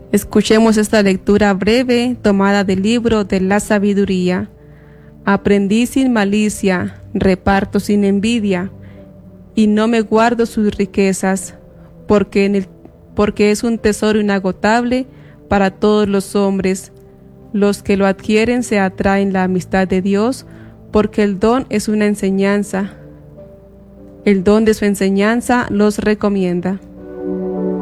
Escuchemos esta lectura breve tomada del libro de la sabiduría. Aprendí sin malicia, reparto sin envidia, y no me guardo sus riquezas, porque es un tesoro inagotable para todos los hombres. Los que lo adquieren se atraen la amistad de Dios, porque el don es una enseñanza. El don de su enseñanza los recomienda.